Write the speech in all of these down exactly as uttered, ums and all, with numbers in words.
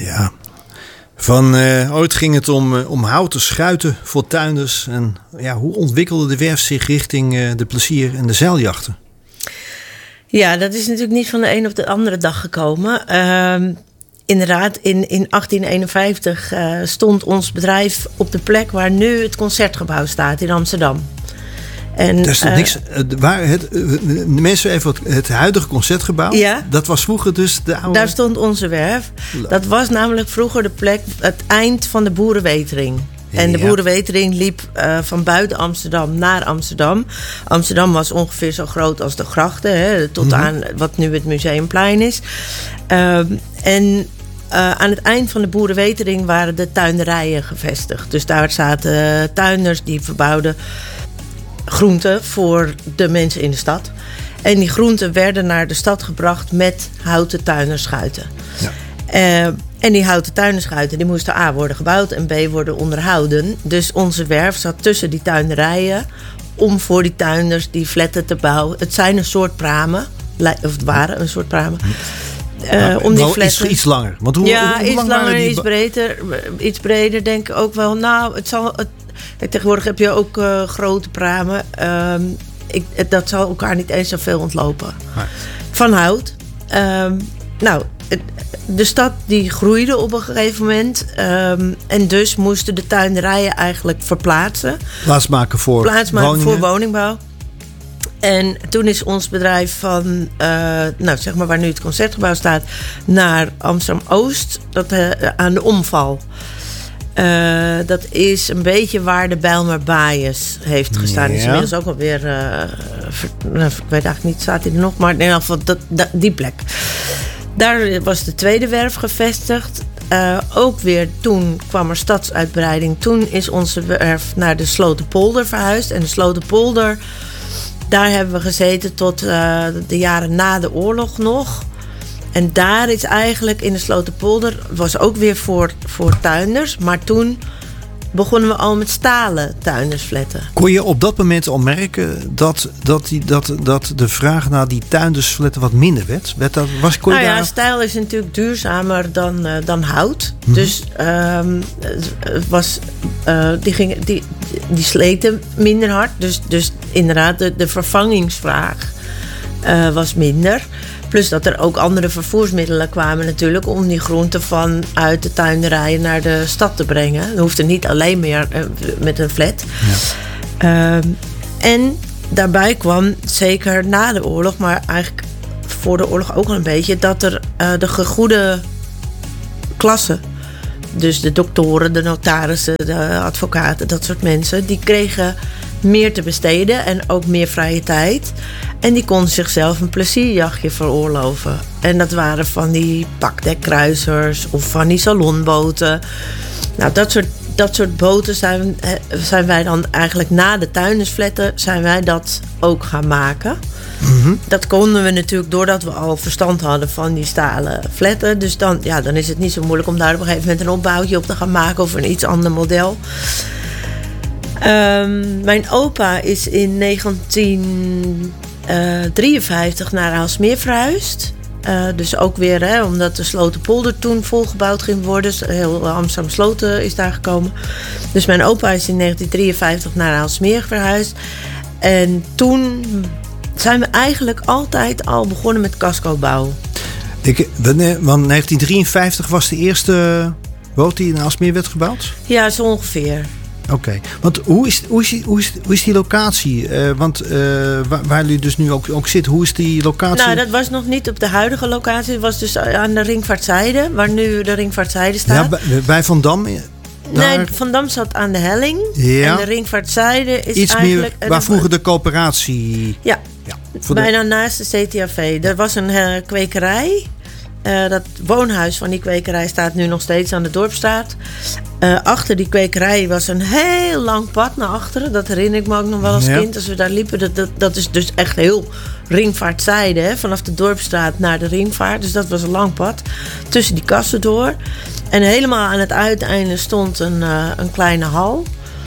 Ja, van uh, ooit ging het om, uh, om houten schuiten voor tuinders. En ja, hoe ontwikkelde de werf zich richting uh, de plezier- en de zeiljachten? Ja, dat is natuurlijk niet van de een op de andere dag gekomen. Uh, inderdaad, in, in achttien eenenvijftig uh, stond ons bedrijf op de plek waar nu het Concertgebouw staat in Amsterdam. En, er stond uh, niks. Waar het, de mensen even het, het huidige Concertgebouw. Ja, dat was vroeger dus de oude. Daar stond onze werf. Dat was namelijk vroeger de plek, het eind van de Boerenwetering. En de ja. Boerenwetering liep uh, van buiten Amsterdam naar Amsterdam. Amsterdam was ongeveer zo groot als de grachten, hè, tot mm-hmm. aan wat nu het Museumplein is. Uh, en uh, aan het eind van de Boerenwetering waren de tuinderijen gevestigd. Dus daar zaten tuinders die verbouwden groenten voor de mensen in de stad. En die groenten werden naar de stad gebracht met houten tuinerschuiten. Ja. Uh, en die houten tuinerschuiten die moesten A worden gebouwd en B worden onderhouden. Dus onze werf zat tussen die tuinderijen om voor die tuinders die fletten te bouwen. Het zijn een soort pramen, of het waren een soort pramen. Uh, nou, om die fletten. Iets, iets langer. Want hoe, ja, hoe, hoe iets lang langer, die... iets breder. Iets breder denk ik ook wel. Nou, het zal... Het, kijk, tegenwoordig heb je ook uh, grote pramen. Um, ik, het, dat zal elkaar niet eens zoveel ontlopen. Nee. Van hout. Um, nou, het, de stad die groeide op een gegeven moment. Um, en dus moesten de tuinderijen eigenlijk verplaatsen. Plaatsmaken voor Plaatsmaken woningen. voor woningbouw. En toen is ons bedrijf van, uh, nou zeg maar waar nu het Concertgebouw staat, naar Amsterdam-Oost, dat, uh, aan de omval. Uh, dat is een beetje waar de Bijlmer Baaiers heeft gestaan. Ja. Is inmiddels ook alweer, uh, ver, nou, ik weet eigenlijk niet, staat hij er nog, maar in ieder geval dat, dat, die plek. Daar was de tweede werf gevestigd. Uh, ook weer toen kwam er stadsuitbreiding. Toen is onze werf naar de Slotenpolder verhuisd. En de Slotenpolder, daar hebben we gezeten tot uh, de jaren na de oorlog nog. En daar is eigenlijk in de Slotenpolder, was ook weer voor, voor tuinders. Maar toen begonnen we al met stalen tuindersfletten. Kon je op dat moment al merken dat, dat, die, dat, dat de vraag naar die tuindersfletten wat minder werd? werd dat, was, kon je nou ja, daar... stijl is natuurlijk duurzamer dan, uh, dan hout. Mm-hmm. Dus um, was, uh, die, gingen, die, die sleten minder hard. Dus, dus inderdaad, de, de vervangingsvraag uh, was minder. Plus dat er ook andere vervoersmiddelen kwamen natuurlijk om die groenten vanuit de tuinderijen naar de stad te brengen. Dat hoefde niet alleen meer uh, met een flat. Ja. Uh, en daarbij kwam, zeker na de oorlog, maar eigenlijk voor de oorlog ook al een beetje, dat er uh, de gegoede klasse, dus de doktoren, de notarissen, de advocaten, dat soort mensen, die kregen meer te besteden en ook meer vrije tijd. En die konden zichzelf een plezierjachtje veroorloven. En dat waren van die pakdekkruisers of van die salonboten. Nou, dat soort, dat soort boten zijn, zijn wij dan eigenlijk na de tuindersfletten zijn wij dat ook gaan maken. Mm-hmm. Dat konden we natuurlijk doordat we al verstand hadden van die stalen fletten. Dus dan, ja, dan is het niet zo moeilijk om daar op een gegeven moment een opbouwtje op te gaan maken of een iets ander model. Um, mijn opa is in negentien drieënvijftig naar Aalsmeer verhuisd. Uh, dus ook weer, hè, omdat de Slotenpolder toen volgebouwd ging worden. Heel Amsterdam Sloten is daar gekomen. Dus mijn opa is in negentien drieënvijftig naar Aalsmeer verhuisd. En toen zijn we eigenlijk altijd al begonnen met cascobouw. Ik, want negentien drieënvijftig was de eerste boot die in Aalsmeer werd gebouwd? Ja, zo ongeveer. Oké, okay. Want hoe is, hoe, is die, hoe, is, hoe is die locatie? Uh, want uh, waar, waar jullie dus nu ook, ook zitten, hoe is die locatie? Nou, dat was nog niet op de huidige locatie. Het was dus aan de Ringvaartzijde, waar nu de Ringvaartzijde staat. Ja, bij, bij Van Dam? Daar... Nee, Van Dam zat aan de helling. Ja. En de Ringvaartzijde is iets eigenlijk... meer waar vroeger de coöperatie... Ja, ja bijna de... naast de C T A V. Er was een uh, kwekerij. Uh, dat woonhuis van die kwekerij staat nu nog steeds aan de Dorpstraat. Uh, achter die kwekerij was een heel lang pad naar achteren. Dat herinner ik me ook nog wel als ja. kind. Als we daar liepen, dat, dat, dat is dus echt heel Ringvaartzijde. Hè? Vanaf de Dorpstraat naar de Ringvaart. Dus dat was een lang pad. Tussen die kassen door. En helemaal aan het uiteinde stond een, uh, een kleine hal.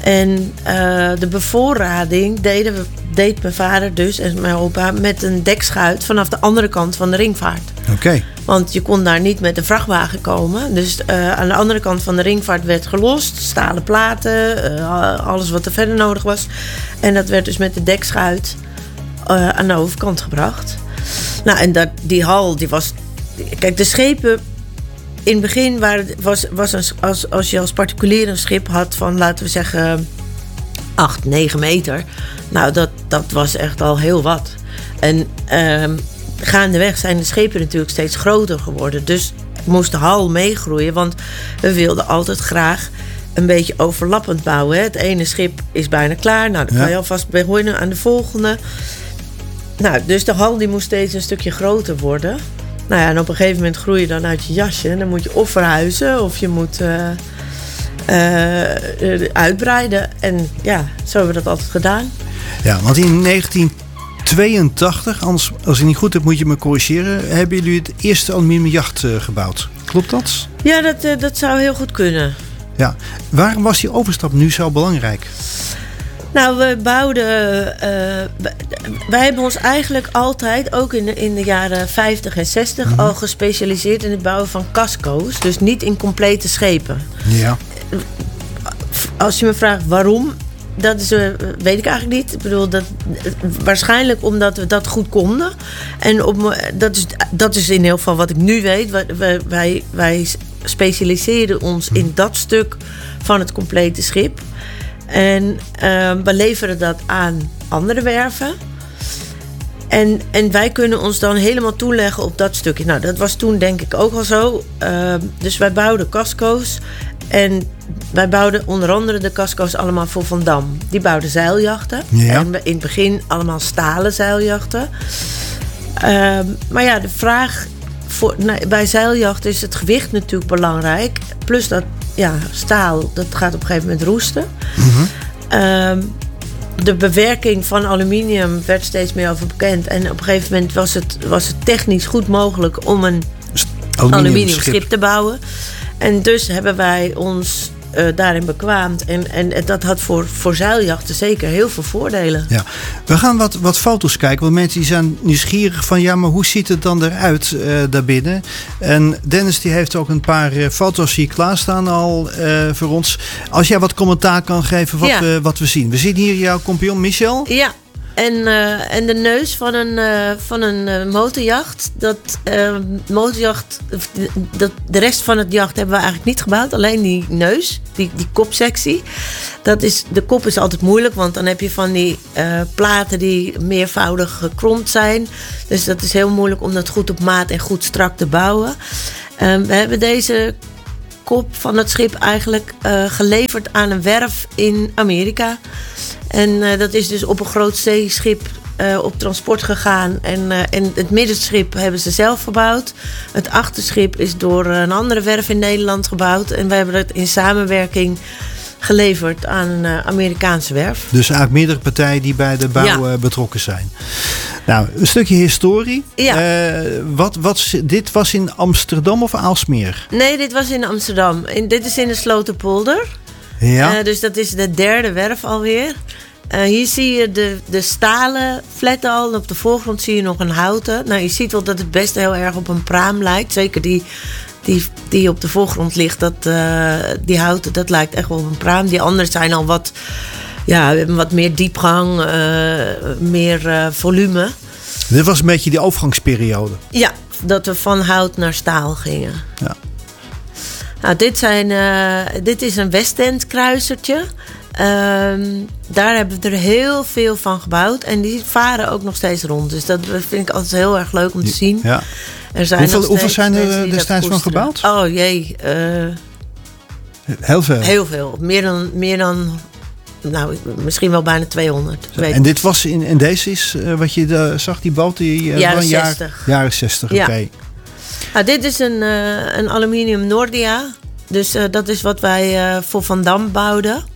En uh, de bevoorrading deden we, deed mijn vader dus en mijn opa met een dekschuit vanaf de andere kant van de ringvaart. Oké. Okay. Want je kon daar niet met een vrachtwagen komen. Dus uh, aan de andere kant van de ringvaart werd gelost. Stalen platen, uh, alles wat er verder nodig was. En dat werd dus met de dekschuit uh, aan de overkant gebracht. Nou, en dat, die hal, die was... Kijk, de schepen... In het begin waren, was, was een, als, als je als particulier een schip had van, laten we zeggen, acht, negen meter. Nou, dat, dat was echt al heel wat. En uh, gaandeweg zijn de schepen natuurlijk steeds groter geworden. Dus moest de hal meegroeien, want we wilden altijd graag een beetje overlappend bouwen. Hè. Het ene schip is bijna klaar. Nou, dan kan je alvast beginnen aan de volgende. Nou, dus de hal die moest steeds een stukje groter worden. Nou ja, en op een gegeven moment groei je dan uit je jasje. En dan moet je of verhuizen of je moet uh, uh, uitbreiden. En ja, zo hebben we dat altijd gedaan. Ja, want in negentien tweeëntachtig, anders, als ik niet goed heb moet je me corrigeren, hebben jullie het eerste aluminiumjacht uh, gebouwd. Klopt dat? Ja, dat, uh, dat zou heel goed kunnen. Ja. Waarom was die overstap nu zo belangrijk? Nou, we bouwden... Uh, wij hebben ons eigenlijk altijd, ook in de, in de jaren vijftig en zestig... Mm-hmm. al gespecialiseerd in het bouwen van casco's. Dus niet in complete schepen. Ja. Als je me vraagt waarom, dat is, uh, weet ik eigenlijk niet. Ik bedoel, dat, waarschijnlijk omdat we dat goed konden. En op, dat, is, dat is in ieder geval wat ik nu weet. Wij, wij, wij specialiseren ons in dat stuk van het complete schip. En uh, we leveren dat aan andere werven. En, en wij kunnen ons dan helemaal toeleggen op dat stukje. Nou, dat was toen denk ik ook al zo. Uh, dus wij bouwden casco's. En wij bouwden onder andere de casco's allemaal voor Van Dam. Die bouwden zeiljachten. Ja. En in het begin allemaal stalen zeiljachten. Uh, maar ja, de vraag... Voor, nou, bij zeiljachten is het gewicht natuurlijk belangrijk. Plus dat ja, staal, dat gaat op een gegeven moment roesten. Mm-hmm. Um, de bewerking van aluminium werd steeds meer over bekend. En op een gegeven moment was het, was het technisch goed mogelijk om een aluminium, aluminium schip. schip te bouwen. En dus hebben wij ons uh, daarin bekwaamd. En, en dat had voor, voor zeiljachten zeker heel veel voordelen. Ja. We gaan wat, wat foto's kijken. Want mensen die zijn nieuwsgierig van... ja, maar hoe ziet het dan eruit uh, daarbinnen? En Dennis die heeft ook een paar uh, foto's hier klaarstaan al uh, voor ons. Als jij wat commentaar kan geven wat, ja. we, wat we zien. We zien hier jouw compagnon Michel. Ja. En, uh, en de neus van een, uh, van een uh, motorjacht. Dat uh, motorjacht, dat, de rest van het jacht hebben we eigenlijk niet gebouwd. Alleen die neus, die, die kopsectie. Dat is, de kop is altijd moeilijk, want dan heb je van die uh, platen die meervoudig gekromd zijn. Dus dat is heel moeilijk om dat goed op maat en goed strak te bouwen. Uh, we hebben deze kop van het schip eigenlijk uh, geleverd aan een werf in Amerika. En uh, dat is dus op een groot zeeschip uh, op transport gegaan. En, uh, en het middenschip hebben ze zelf gebouwd. Het achterschip is door een andere werf in Nederland gebouwd. En we hebben het in samenwerking geleverd aan een uh, Amerikaanse werf. Dus eigenlijk meerdere partijen die bij de bouw ja. uh, betrokken zijn. Nou, een stukje historie. Ja. Uh, wat, wat, dit was in Amsterdam of Aalsmeer? Nee, dit was in Amsterdam. In, dit is in de Sloterpolder. Ja. Uh, dus dat is de derde werf alweer. Uh, hier zie je de, de stalen flat al. Op de voorgrond zie je nog een houten. Nou, je ziet wel dat het best heel erg op een praam lijkt. Zeker die, die, die op de voorgrond ligt. Dat, uh, die houten, dat lijkt echt wel op een praam. Die anderen zijn al wat, ja, wat meer diepgang. Uh, meer uh, volume. Dit was een beetje die overgangsperiode. Ja, dat we van hout naar staal gingen. Ja. Nou, dit, zijn, uh, dit is een Westend kruisertje. Um, daar hebben we er heel veel van gebouwd. En die varen ook nog steeds rond. Dus dat vind ik altijd heel erg leuk om te zien. Ja. Er zijn hoeveel, hoeveel zijn er destijds van gebouwd? Oh jee. Uh, heel veel? Heel veel. Meer dan, meer dan nou, misschien wel bijna tweehonderd. Zo, en dit was in, en deze is uh, wat je de, zag, die boot? Die, uh, jaren jaar, zestig. Jaren zestig, oké. Okay. Ja. Nou, dit is een, uh, een aluminium Nordia. Dus uh, dat is wat wij uh, voor Van Dam bouwden. Uh,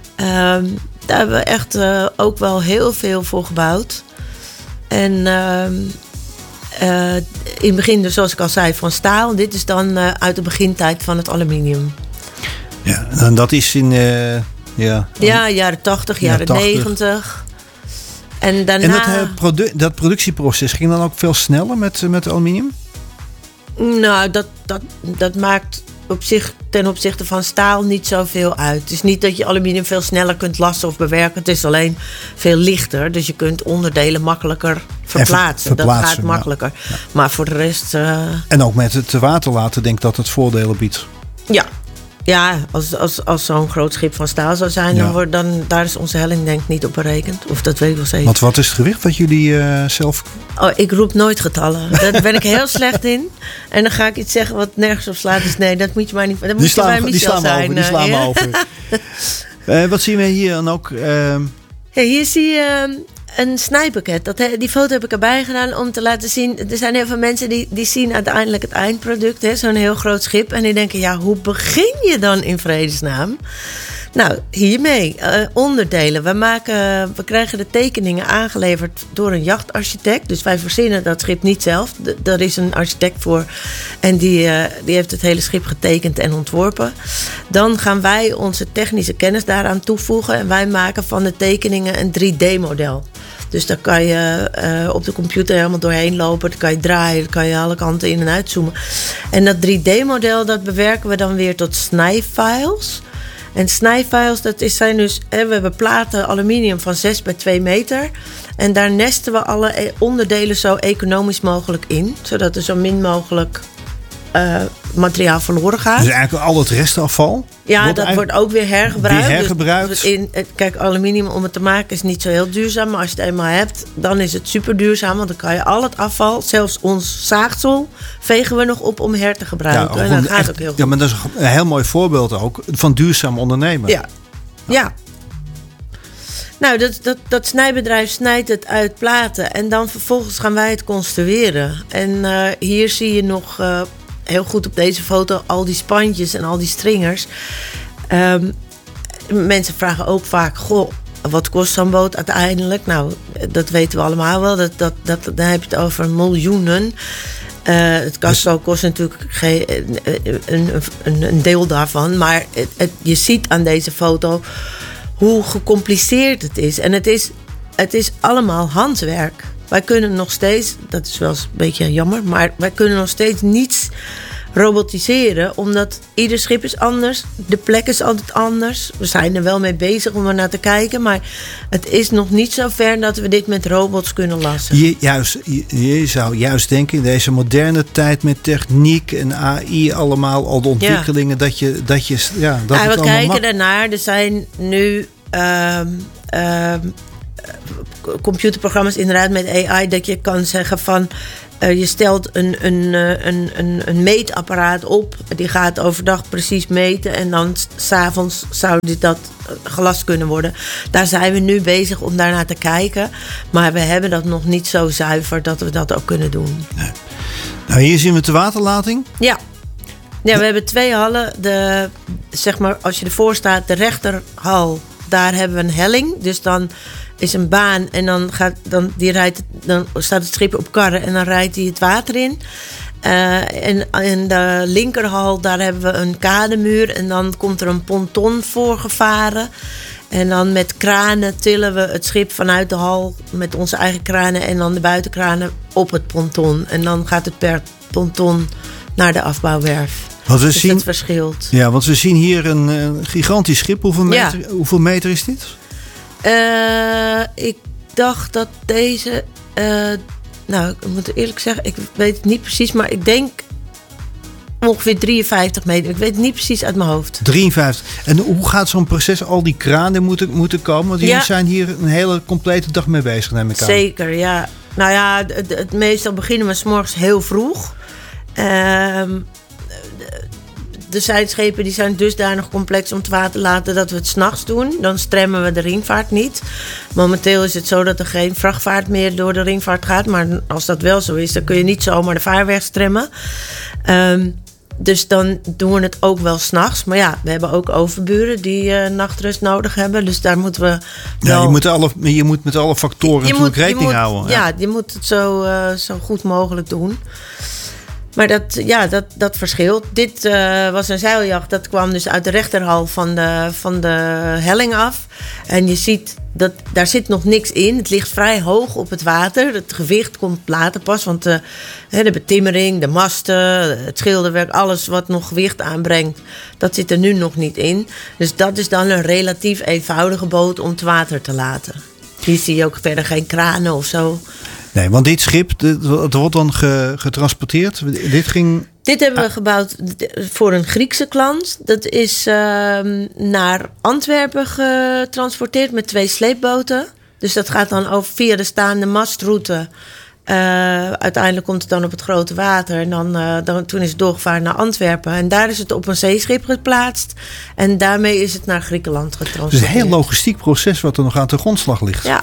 daar hebben we echt uh, ook wel heel veel voor gebouwd. En uh, uh, in het begin, dus zoals ik al zei, van staal. Dit is dan uh, uit de begintijd van het aluminium. Ja, en dat is in uh, Ja, ja jaren tachtig, jaren negentig. En daarna... En dat, uh, produ- dat productieproces ging dan ook veel sneller met, met aluminium? Nou, dat, dat, dat maakt op zich ten opzichte van staal niet zoveel uit. Het is niet dat je aluminium veel sneller kunt lassen of bewerken. Het is alleen veel lichter. Dus je kunt onderdelen makkelijker verplaatsen. verplaatsen dat gaat makkelijker. Ja. Ja. Maar voor de rest... Uh... En ook met het water laten denk ik dat het voordelen biedt. Ja. Ja, als, als, als zo'n groot schip van staal zou zijn, ja. dan, wordt, dan daar is onze helling denk ik niet op berekend. Of dat weet ik wel zeker. Want wat is het gewicht wat jullie uh, zelf... Oh, ik roep nooit getallen. Daar ben ik heel slecht in. En dan ga ik iets zeggen wat nergens op slaat. Dus nee, dat moet je maar niet... Dat moet je bij Michel zijn. Die slaan we over. uh, wat zien we hier dan ook? Uh... Ja, hier zie je... Uh, een snijpakket. Dat, die foto heb ik erbij gedaan om te laten zien... Er zijn heel veel mensen die, die zien uiteindelijk het eindproduct. Hè, zo'n heel groot schip. En die denken, ja, hoe begin je dan in vredesnaam? Nou, hiermee. Uh, onderdelen. We, maken, we krijgen de tekeningen aangeleverd door een jachtarchitect. Dus wij verzinnen dat schip niet zelf. Daar is een architect voor. En die, uh, die heeft het hele schip getekend en ontworpen. Dan gaan wij onze technische kennis daaraan toevoegen. En wij maken van de tekeningen een drie D-model. Dus daar kan je uh, op de computer helemaal doorheen lopen. Dan kan je draaien, dan kan je alle kanten in en uitzoomen. En dat drie D-model, dat bewerken we dan weer tot snijfiles. En snijfiles, dat is, zijn dus... Hè, we hebben platen aluminium van zes bij twee meter. En daar nesten we alle onderdelen zo economisch mogelijk in. Zodat er zo min mogelijk uh, materiaal verloren gaat. Dus eigenlijk al het restafval? Ja, wordt dat wordt ook weer hergebruikt. Weer hergebruikt. Dus in, kijk, aluminium om het te maken is niet zo heel duurzaam. Maar als je het eenmaal hebt, dan is het super duurzaam. Want dan kan je al het afval, zelfs ons zaagsel, vegen we nog op om her te gebruiken. Ja, en dat gaat echt, ook heel goed. Ja, maar dat is een heel mooi voorbeeld ook van duurzaam ondernemen. Ja, ja. Nou, dat, dat, dat snijbedrijf snijdt het uit platen. En dan vervolgens gaan wij het construeren. En uh, hier zie je nog... Uh, heel goed op deze foto, al die spantjes en al die stringers. Um, mensen vragen ook vaak, goh, wat kost zo'n boot uiteindelijk? Nou, dat weten we allemaal wel. Dat, dat, dat, dan heb je het over miljoenen. Uh, het kastspel kost natuurlijk geen, een, een, een deel daarvan. Maar het, het, je ziet aan deze foto hoe gecompliceerd het is. En het is, het is allemaal handwerk. Wij kunnen nog steeds, dat is wel eens een beetje jammer... maar wij kunnen nog steeds niets robotiseren... omdat ieder schip is anders, de plek is altijd anders. We zijn er wel mee bezig om er naar te kijken... maar het is nog niet zo ver dat we dit met robots kunnen lassen. Je, juist, je, je zou juist denken in deze moderne tijd... met techniek en A I allemaal, al de ontwikkelingen... Ja. dat je... Dat je ja, dat ja, het we kijken mag... daarnaar. Er zijn nu... Um, um, computerprogramma's inderdaad met A I... dat je kan zeggen van... Uh, je stelt een, een, een, een, een meetapparaat op... die gaat overdag precies meten... en dan 's avonds zou dit dat gelast kunnen worden. Daar zijn we nu bezig om daarnaar te kijken... maar we hebben dat nog niet zo zuiver... dat we dat ook kunnen doen. Nee. Nou, hier zien we de waterlating. Ja. Ja, we hebben twee hallen. De, zeg maar, als je ervoor staat, de rechterhal... daar hebben we een helling. Dus dan... is een baan en dan, gaat, dan, die rijdt, dan staat het schip op karren en dan rijdt hij het water in. Uh, en in de linkerhal, daar hebben we een kademuur en dan komt er een ponton voor gevaren. En dan met kranen tillen we het schip vanuit de hal met onze eigen kranen en dan de buitenkranen op het ponton. En dan gaat het per ponton naar de afbouwwerf. Want we dus zien, dat verschilt. Ja, want we zien hier een, een gigantisch schip. Hoeveel meter, ja. hoeveel meter is dit? Uh, ik dacht dat deze... Uh, nou, ik moet eerlijk zeggen, ik weet het niet precies... maar ik denk ongeveer drieënvijftig meter. Ik weet het niet precies uit mijn hoofd. drieënvijftig. En hoe gaat zo'n proces? Al die kranen moeten, moeten komen? Want jullie ja. zijn hier een hele complete dag mee bezig, neem ik aan. Zeker, ja. Nou ja, het, het meestal beginnen we 's morgens heel vroeg. Uh, De zijschepen die zijn dusdanig complex om te water laten dat we het 's nachts doen. Dan stremmen we de ringvaart niet. Momenteel is het zo dat er geen vrachtvaart meer door de ringvaart gaat. Maar als dat wel zo is, dan kun je niet zomaar de vaar wegstremmen. Um, dus dan doen we het ook wel 's nachts. Maar ja, we hebben ook overburen die uh, nachtrust nodig hebben. Dus daar moeten we wel... Ja, je moet, alle, je moet met alle factoren je natuurlijk moet, rekening moet, houden. Ja, ja, je moet het zo, uh, zo goed mogelijk doen. Maar dat, ja, dat, dat verschilt. Dit uh, was een zeiljacht. Dat kwam dus uit de rechterhal van de, van de helling af. En je ziet, dat, daar zit nog niks in. Het ligt vrij hoog op het water. Het gewicht komt later pas. Want de, de betimmering, de masten, het schilderwerk... alles wat nog gewicht aanbrengt, dat zit er nu nog niet in. Dus dat is dan een relatief eenvoudige boot om het water te laten. Hier zie je ook verder geen kranen of zo. Nee, want dit schip, het wordt dan getransporteerd. Dit ging... Dit hebben we gebouwd voor een Griekse klant. Dat is uh, naar Antwerpen getransporteerd met twee sleepboten. Dus dat gaat dan over via de staande mastroute. Uh, uiteindelijk komt het dan op het grote water. En dan, uh, dan, toen is het doorgevaren naar Antwerpen. En daar is het op een zeeschip geplaatst. En daarmee is het naar Griekenland getransporteerd. Dus een heel logistiek proces wat er nog aan de grondslag ligt. Ja.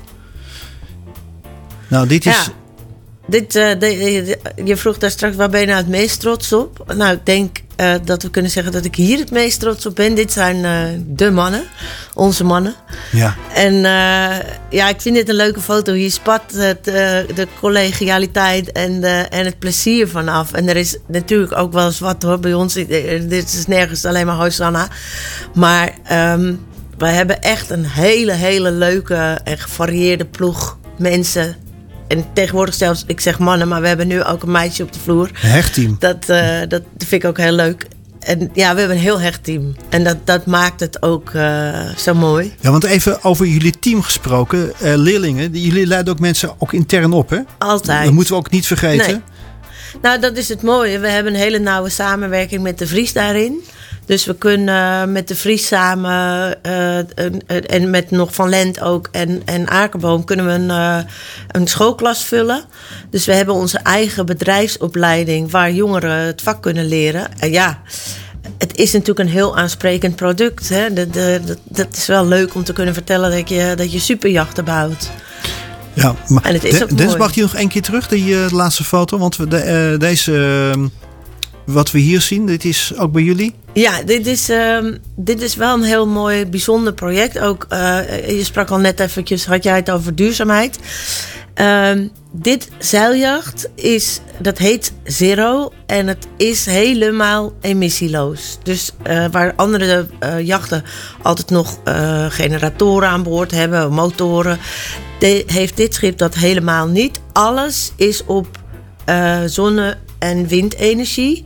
Nou, dit is... Ja. Dit, uh, de, de, je vroeg daar straks, waar ben je nou het meest trots op? Nou, ik denk uh, dat we kunnen zeggen dat ik hier het meest trots op ben. Dit zijn uh, de mannen, onze mannen. Ja. En uh, ja, ik vind dit een leuke foto. Hier spat het, uh, de collegialiteit en, de, en het plezier vanaf. En er is natuurlijk ook wel eens wat hoor bij ons. Dit is nergens alleen maar Hosanna. Maar um, we hebben echt een hele, hele leuke en gevarieerde ploeg mensen. En tegenwoordig zelfs, ik zeg mannen, maar we hebben nu ook een meisje op de vloer. Een hecht team. Dat, uh, dat vind ik ook heel leuk. En ja, we hebben een heel hecht team. En dat, dat maakt het ook uh, zo mooi. Ja, want even over jullie team gesproken. Uh, leerlingen, die, jullie leiden ook mensen ook intern op, hè? Altijd. Dat moeten we ook niet vergeten. Nee. Nou, dat is het mooie. We hebben een hele nauwe samenwerking met de Vries daarin. Dus we kunnen met de Vries samen uh, en, en met nog Van Lent ook en, en Akerboom kunnen we een, uh, een schoolklas vullen. Dus we hebben onze eigen bedrijfsopleiding waar jongeren het vak kunnen leren. En ja, het is natuurlijk een heel aansprekend product. Hè? De, de, de, dat is wel leuk om te kunnen vertellen dat je, dat je superjachten bouwt. Ja, maar en het is ook Dennis, mooi. mag je nog één keer terug, die uh, laatste foto? Want we de, uh, deze, uh, wat we hier zien, dit is ook bij jullie? Ja, dit is, uh, dit is wel een heel mooi, bijzonder project. Ook, uh, je sprak al net eventjes, had jij het over duurzaamheid. Uh, dit zeiljacht is, dat heet Zero en het is helemaal emissieloos. Dus uh, waar andere uh, jachten altijd nog uh, generatoren aan boord hebben, motoren, de, heeft dit schip dat helemaal niet. Alles is op uh, zonne- en windenergie.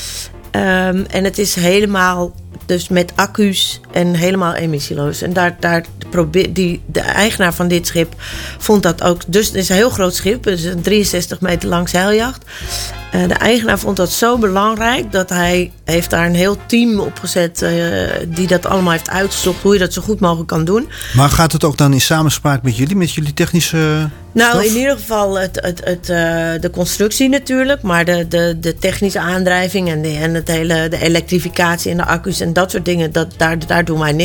Um, en het is helemaal dus met accu's en helemaal emissieloos. En daar, daar probeer, die, de eigenaar van dit schip vond dat ook. Dus het is een heel groot schip. Het is een drieënzestig meter lang zeiljacht. Uh, de eigenaar vond dat zo belangrijk dat hij heeft daar een heel team opgezet uh, die dat allemaal heeft uitgezocht hoe je dat zo goed mogelijk kan doen. Maar gaat het ook dan in samenspraak met jullie, met jullie technische Nou, staf? in ieder geval het, het, het, uh, de constructie natuurlijk, maar de, de, de technische aandrijving en, de, en het hele, de elektrificatie en de accu's en dat soort dingen, dat, daar, daar doen wij niks.